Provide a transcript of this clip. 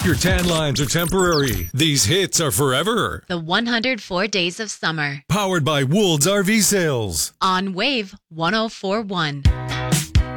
Your tan lines are temporary. These hits are forever. The 104 Days of Summer. Powered by Woold's RV Sales. On Wave 1041.